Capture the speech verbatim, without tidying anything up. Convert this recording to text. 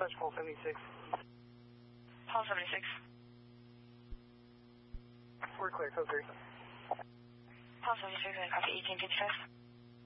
dispatch Paul seventy-six. Paul seventy-six. We're clear, code three. Paul seventy-six, I copy eighteen fifty-five.